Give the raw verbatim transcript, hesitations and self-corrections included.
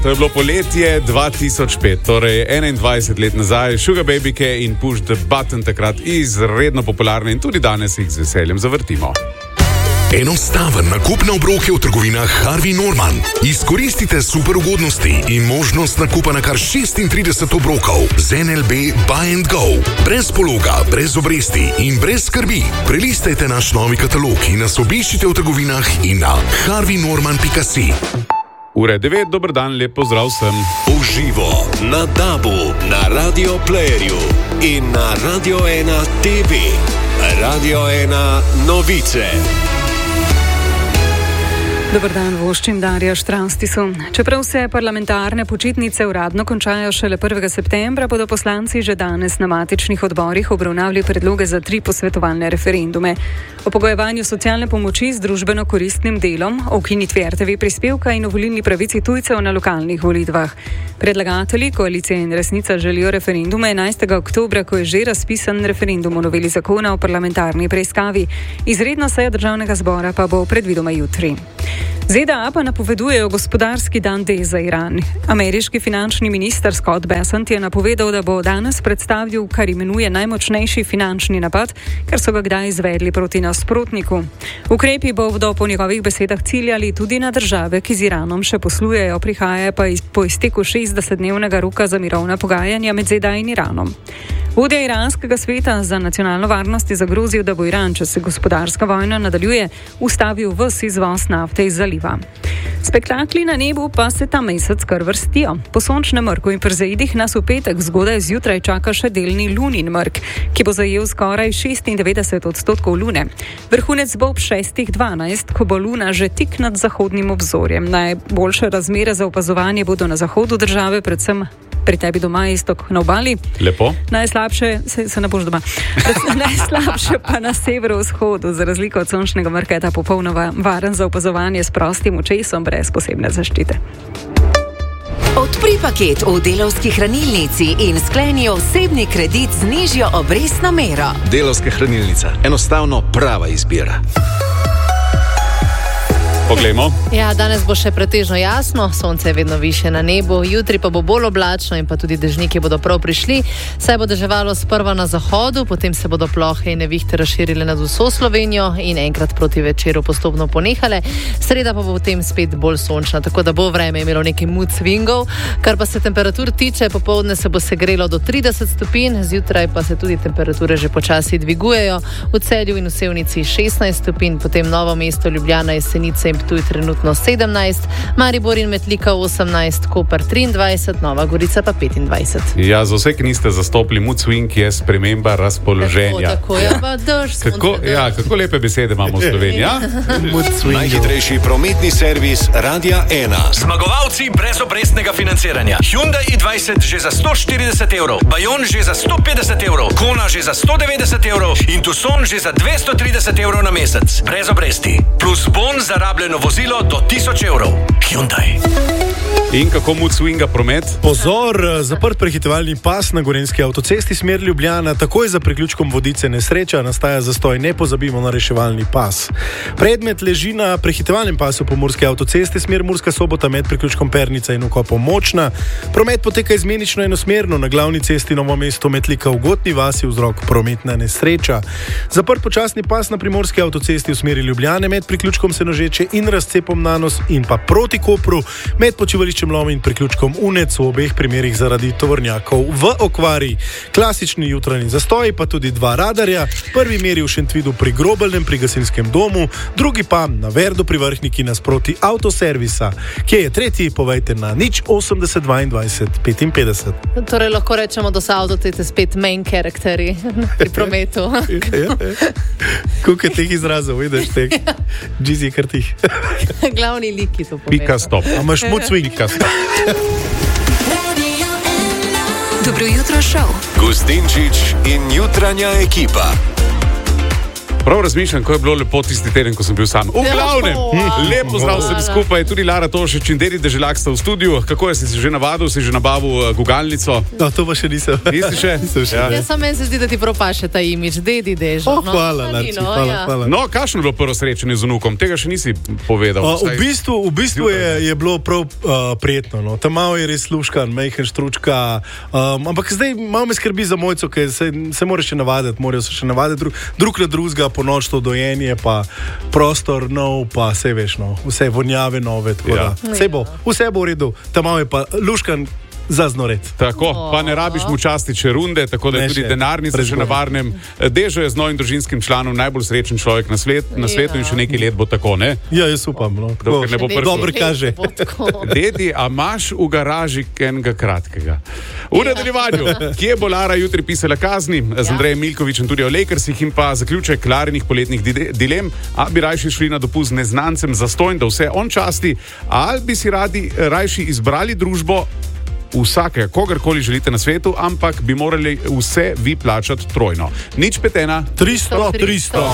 To je bilo poletje dva tisoč pet, torej enaindvajset let nazaj, Sugar Babyke in Push the Button takrat izredno popularne in tudi danes jih z veseljem zavrtimo. Enostaven nakup na obroke v trgovinah Harvey Norman. Izkoristite super ugodnosti in možnost nakupa na kar šestintrideset obrokov z N L B Buy and Go. Brez pologa, brez obresti in brez skrbi. Prelistajte naš novi katalog in nas obiščite v trgovinah in na harvey norman pika si. Ura devet, dober dan, lep pozdrav vsem. Uživo na Dabu, na Radio Playerju in na Radio ena T V. Radio ena novice. Dobar dan, voščim Darja Štranstisu. Čeprav se parlamentarne počitnice uradno končajo šele prvega septembra, bodo poslanci že danes na matičnih odborih obravnavali predloge za tri posvetovalne referendume. O pogojevanju socialne pomoči z družbeno koristnim delom, o ukinitvi R T V prispevka in o volilni pravici tujcev na lokalnih volitvah. Predlagatelji, Koalicija in Resnica, želijo referendume enajstega oktobra, ko je že razpisan referendum o noveli zakona o parlamentarni preiskavi. Izredna seja državnega zbora pa bo predvidoma jutri. Z D A pa napovedujejo gospodarski dan D za Iran. Ameriški finančni minister Scott Bessent je napovedal, da bo danes predstavil, kar imenuje najmočnejši finančni napad, kar so ga kdaj izvedli proti nasprotniku. Ukrepi bodo po njegovih besedah ciljali tudi na države, ki z Iranom še poslujejo, prihaja pa iz, po izteku šestdesetdnevnega roka za mirovna pogajanja med Z D A in Iranom. Vodja iranskega sveta za nacionalno varnost je zagrozil, da bo Iran, če se gospodarska vojna nadaljuje, ustavil ves izvoz nafte iz zaliva. Spektakli na nebu pa se ta mesec kar vrstijo. Po sončnem mrku in prezaidih nas v petek zgodaj zjutraj čaka še delni lunin mrk, ki bo zajel skoraj šestindevetdeset odstotkov lune. Vrhunec bo ob šestih dvanajst, ko bo luna že tik nad zahodnim obzorjem. Najboljše razmere za opazovanje bodo na zahodu države, predvsem pri tebi doma, Iztok, na obali. Lepo. Najslabše, se, se ne boš doma, najslabše pa na severovzhodu. Za razliko od sončnega mrka je ta popolnoma varen za opazovanje s prostim očesom brez posebne zaščite. Odpri paket v Delavski hranilnici in skleni osebni kredit z nižjo obrestno mero. Delavska hranilnica. Enostavno prava izbira. Poglejmo. Ja, danes bo še pretežno jasno, sonce je vedno više na nebu, jutri pa bo bolj oblačno in pa tudi dežniki bodo prav prišli, saj bo deževalo sprva na zahodu, potem se bodo plohe in nevihte razširile nad vso Slovenijo in enkrat proti večeru postopno ponehale. Sreda pa bo potem spet bolj sončna, tako da bo vreme imelo nekaj mood swingov. Kar pa se temperatur tiče, popoldne se bo segrelo do trideset stopinj, zjutraj pa se tudi temperature že počasi dvigujejo. V Celju in v Sevnici šestnajst stopinj, potem Novo mesto, Ljubljana, Jesenice in Ptuj trenutno sedemnajst, Maribor in Metlika osemnajst, Koper triindvajset, Nova Gorica pa petindvajset. Ja, za vse, ki niste zastopili mood swing, je sprememba razpoloženja. Tako, tako, ja, pa drž, kako, ja, kako lepe besede imamo v Sloveniji, ja? Najhitrejši prometni servis Radia ena. Zmagovalci brez obrestnega financiranja. Hyundai i dvajset že za sto štirideset evrov, Bayon že za sto petdeset evrov, Kona že za sto devetdeset evrov in Tucson že za dvesto trideset evrov na mesec. Brez obresti. Plus bon za rabljeno vozilo do tisoč evrov. Hyundai. In kako mood swinga promet? Pozor, zaprt prehitevalni pas na Gorenjski avtocesti smer Ljubljana, takoj za priključkom Vodice nesreča, nastaja zastoj, ne pozabimo na reševalni pas. Predmet leži na prehitevalnem pasu Pomurske avtoceste smer Murska Sobota med priključkom Pernica in vkopom Močna. Promet poteka izmenično enosmerno na glavni cesti Novo mesto Metlika v Gotni vasi, vzrok prometna nesreča. Zaprt počasni pas na Primorski avtocesti v smeri Ljubljane med priključkom Senožeče in razcepom Nanos in pa proti Kopru med počivališčem Lom in priključkom Unec, v obeh primerih zaradi tovornjakov v okvari. Klasični jutranji zastoj, pa tudi dva radarja. Prvi meri v Šentvidu pri Grobelnem pri gasilskem domu, drugi pa na Verdu pri Vrhniki nasproti avtoservisa. Kje je tretji, povejte na nič osemdeset dvaindvajset petinpetdeset. Torej lahko rečemo, da so avtoceste spet main characteri pri prometu. Koliko je teh izrazov, vidiš teh? Džizi je kar tih. Glavni liki to pomeni. Pika stop. A imaš mood swing? Dobro jutro, šov. Gustinčič in jutranja ekipa. Prav razmišljam, ko je bilo lepo tisti teden, ko sem bil sam. V glavnem, lepo zdrav vsem skupaj, tudi Lara Tošič in Dedi Deželak sta v studiu. Kako je, si se že navadil, si že nabavil gugalnico? No, to pa še nisem. Nisi še? še. Ja. Ja, samo meni se zdi, da ti propaše ta imič, Dedi Dežo. Oh, hvala, Larči, no, hvala, ja. hvala. No, kakšno je bilo prvo srečanje z vnukom? Tega še nisi povedal. O, v bistvu, v bistvu je, je bilo prav uh, prijetno. No. Tam malo je res sluškan, mejhen štručka. Um, ampak zdaj malo me skrbi za mojco, ker se, se moraš še navaditi, morajo se še navaditi drug, drug na drugega, po noč to dojenje, pa prostor nov, pa vse veš, no. Vse vonjave nove, tako Ja. da. Vse bo, vse bo v redu. Tam malo je pa luškan za znoret. Tako, pa ne rabiš mu časti če runde, tako da je Ne tudi še, denarnica še na prezgodaj. varnem. Dežo je z novim družinskim članom najbolj srečen človek na, svet, na svetu in še nekaj let bo tako, ne? Ja, jaz upam. No. Tako, Dokler ne bo Še prvi. nekaj Dobro let kaže. bo tako. Dedi, a imaš v garaži enega kratkega? V nadaljevanju, kje bo Lara jutri pisala kazni z Andrejem Milkovičem tudi o Lakersih in pa zaključek Larinih poletnih dide- dilem, a bi rajši šli na dopust neznancem zastonj, da vse on časti, ali bi si radi rajši izbrali družbo vsake, kogarkoli želite na svetu, ampak bi morali vse vi plačati trojno. Nič petena. tristo, tristo.